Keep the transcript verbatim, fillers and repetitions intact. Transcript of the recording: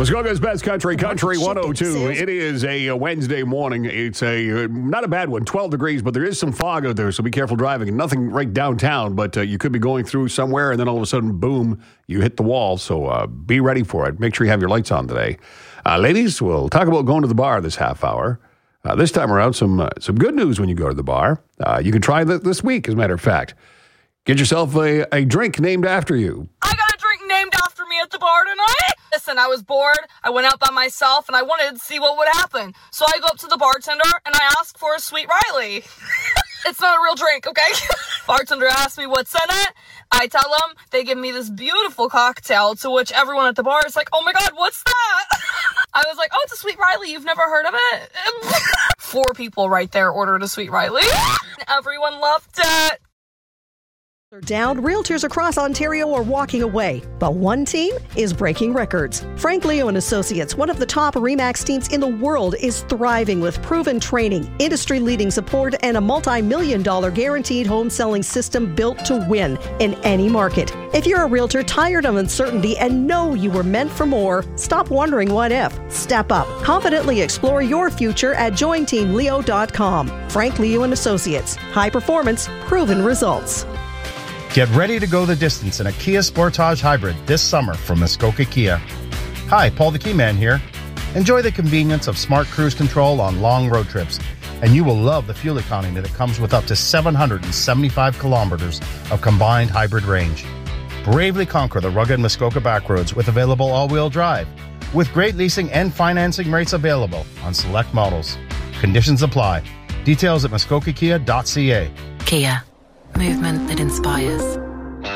Muskoka's Best Country, Country one oh two. It is a, a Wednesday morning. It's a uh, not a bad one, twelve degrees, but there is some fog out there, so be careful driving. Nothing right downtown, but uh, you could be going through somewhere, and then all of a sudden, boom, you hit the wall. So uh, be ready for it. Make sure you have your lights on today. Uh, ladies, we'll talk about going to the bar this half hour. Uh, this time around, some uh, some good news when you go to the bar. Uh, you can try that this week, as a matter of fact. Get yourself a, a drink named after you. I got a drink named after me at the bar tonight. Listen, I was bored. I went out by myself, and I wanted to see what would happen. So I go up to the bartender, and I ask for a Sweet Riley. It's not a real drink, okay? Bartender asks me what's in it. I tell them. They give me this beautiful cocktail, to which everyone at the bar is like, oh my God, what's that? I was like, oh, it's a Sweet Riley. You've never heard of it? Four people right there ordered a Sweet Riley. Everyone loved it. Down, realtors across Ontario are walking away, but one team is breaking records. Frank Leo and Associates, one of the top RE/MAX teams in the world, is thriving with proven training, industry-leading support, and a multi-million dollar guaranteed home selling system built to win in any market. If you're a realtor tired of uncertainty and know you were meant for more, stop wondering what if. Step up. Confidently explore your future at join team leo dot com. Frank Leo and Associates. High performance, proven results. Get ready to go the distance in a Kia Sportage Hybrid this summer from Muskoka Kia. Hi, Paul the Keyman here. Enjoy the convenience of smart cruise control on long road trips, and you will love the fuel economy that comes with up to seven hundred seventy-five kilometers of combined hybrid range. Bravely conquer the rugged Muskoka backroads with available all-wheel drive, with great leasing and financing rates available on select models. Conditions apply. Details at muskoka kia dot c a. Kia. Movement that inspires.